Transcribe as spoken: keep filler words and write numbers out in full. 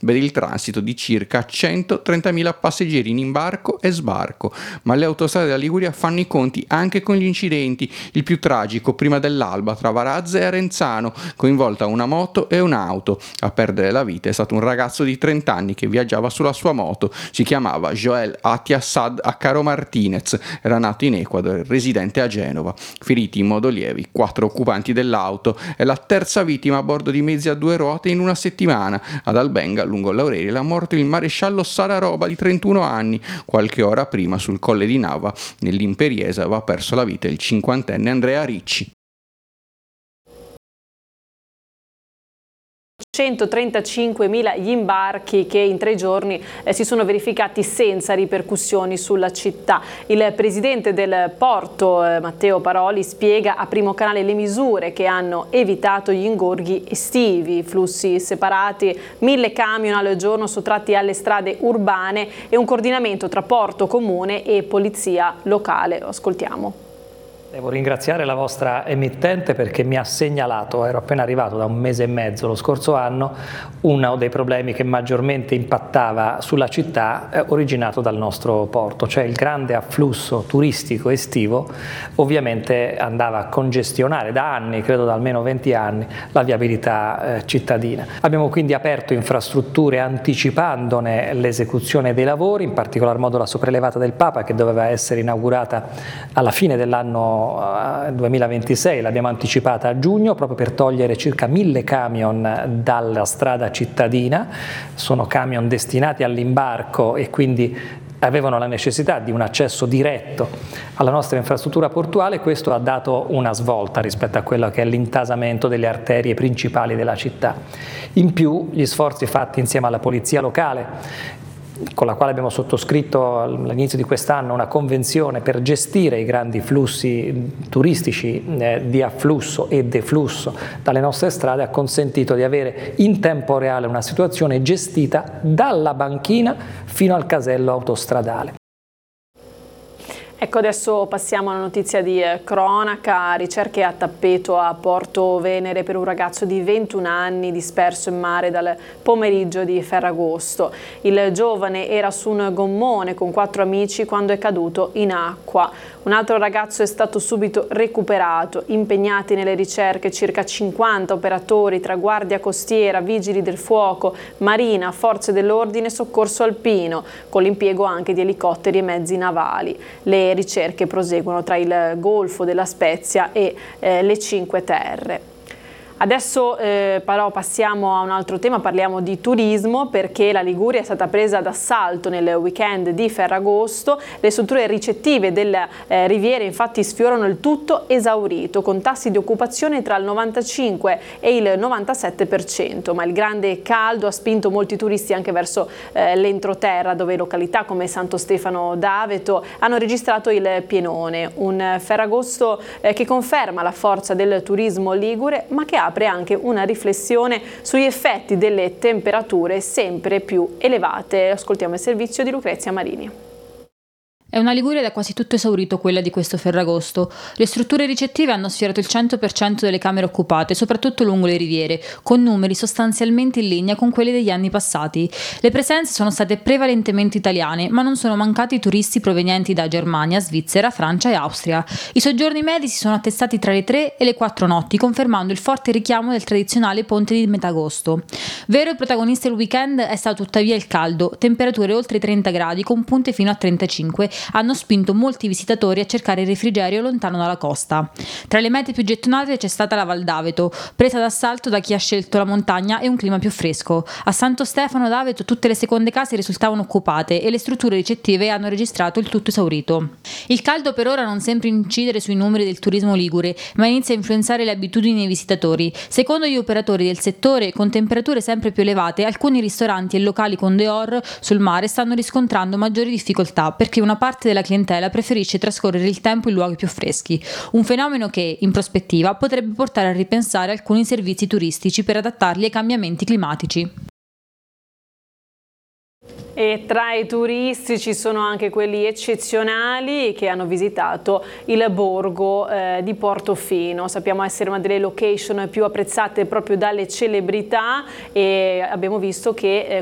vede il transito di circa centotrentamila passeggeri in imbarco e sbarco, ma le autostrade della Liguria fanno i conti anche con gli incidenti, il più tragico prima dell'alba tra Varazze e Arenzano, coinvolta una moto e un'auto. A perdere la vita è stato un ragazzo di trenta anni che viaggiava sulla sua moto, si chiamava Joel Atiassad Accaro Martinez, era nato in Ecuador, residente a Genova. Feriti in modo lievi quattro occupanti dell'auto, è la terza vittima a bordo di mezzi a due ruote in una settimana. Ad Albenga, lungo l'Aurelia, è morto il maresciallo Sararoba di trentuno anni. Qualche ora prima sul colle di Nava, nell'Imperiese, aveva perso la vita il cinquantenne Andrea Ricci. centotrentacinquemila gli imbarchi che in tre giorni eh, si sono verificati senza ripercussioni sulla città. Il presidente del porto, eh, Matteo Paroli, spiega a Primo Canale le misure che hanno evitato gli ingorghi estivi, flussi separati, mille camion al giorno sottratti alle strade urbane e un coordinamento tra porto comune e polizia locale. Lo ascoltiamo. Devo ringraziare la vostra emittente perché mi ha segnalato, ero appena arrivato da un mese e mezzo lo scorso anno, uno dei problemi che maggiormente impattava sulla città eh, originato dal nostro porto, cioè il grande afflusso turistico estivo ovviamente andava a congestionare da anni, credo da almeno venti anni, la viabilità eh, cittadina. Abbiamo quindi aperto infrastrutture anticipandone l'esecuzione dei lavori, in particolar modo la sopraelevata del Papa che doveva essere inaugurata alla fine dell'anno duemilaventisei, l'abbiamo anticipata a giugno proprio per togliere circa mille camion dalla strada cittadina, sono camion destinati all'imbarco e quindi avevano la necessità di un accesso diretto alla nostra infrastruttura portuale. Questo ha dato una svolta rispetto a quello che è l'intasamento delle arterie principali della città. In più gli sforzi fatti insieme alla polizia locale, con la quale abbiamo sottoscritto all'inizio di quest'anno una convenzione per gestire i grandi flussi turistici eh, di afflusso e deflusso dalle nostre strade, ha consentito di avere in tempo reale una situazione gestita dalla banchina fino al casello autostradale. Ecco, adesso passiamo a una notizia di eh, cronaca. Ricerche a tappeto a Porto Venere per un ragazzo di ventuno anni disperso in mare dal pomeriggio di Ferragosto. Il giovane era su un gommone con quattro amici quando è caduto in acqua. Un altro ragazzo è stato subito recuperato. Impegnati nelle ricerche circa cinquanta operatori tra Guardia Costiera, Vigili del Fuoco, Marina, Forze dell'Ordine e Soccorso Alpino, con l'impiego anche di elicotteri e mezzi navali. Le ricerche proseguono tra il Golfo della Spezia e eh, le Cinque Terre. Adesso eh, però passiamo a un altro tema, parliamo di turismo, perché la Liguria è stata presa d'assalto nel weekend di Ferragosto. Le strutture ricettive delle eh, riviere infatti sfiorano il tutto esaurito, con tassi di occupazione tra il novantacinque e il novantasette per cento, ma il grande caldo ha spinto molti turisti anche verso eh, l'entroterra, dove località come Santo Stefano d'Aveto hanno registrato il pienone. Un Ferragosto eh, che conferma la forza del turismo ligure, ma che apre anche una riflessione sugli effetti delle temperature sempre più elevate. Ascoltiamo il servizio di Lucrezia Marini. È una Liguria da quasi tutto esaurito quella di questo Ferragosto. Le strutture ricettive hanno sfiorato il cento per cento delle camere occupate, soprattutto lungo le riviere, con numeri sostanzialmente in linea con quelli degli anni passati. Le presenze sono state prevalentemente italiane, ma non sono mancati turisti provenienti da Germania, Svizzera, Francia e Austria. I soggiorni medi si sono attestati tra le tre e le quattro notti, confermando il forte richiamo del tradizionale ponte di metà agosto. Vero protagonista del weekend è stato tuttavia il caldo, temperature oltre i trenta gradi con punte fino a trentacinque, hanno spinto molti visitatori a cercare il refrigerio lontano dalla costa. Tra le mete più gettonate c'è stata la Val d'Aveto, presa d'assalto da chi ha scelto la montagna e un clima più fresco. A Santo Stefano d'Aveto tutte le seconde case risultavano occupate e le strutture ricettive hanno registrato il tutto esaurito. Il caldo per ora non sembra incidere sui numeri del turismo ligure, ma inizia a influenzare le abitudini dei visitatori. Secondo gli operatori del settore, con temperature sempre più elevate, alcuni ristoranti e locali con dehors sul mare stanno riscontrando maggiori difficoltà perché una parte della clientela preferisce trascorrere il tempo in luoghi più freschi, un fenomeno che, in prospettiva, potrebbe portare a ripensare alcuni servizi turistici per adattarli ai cambiamenti climatici. E tra i turisti ci sono anche quelli eccezionali che hanno visitato il borgo eh, di Portofino. Sappiamo essere una delle location più apprezzate proprio dalle celebrità e abbiamo visto che eh,